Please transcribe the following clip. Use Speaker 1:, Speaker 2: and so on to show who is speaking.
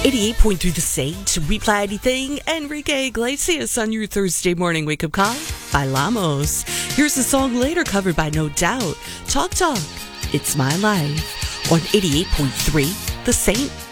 Speaker 1: 88.3 The Saint, Reply Anything, Enrique Iglesias on your Thursday morning wake-up call by Lamos. Here's a song later covered by No Doubt, Talk Talk, It's My Life, on 88.3 The Saint.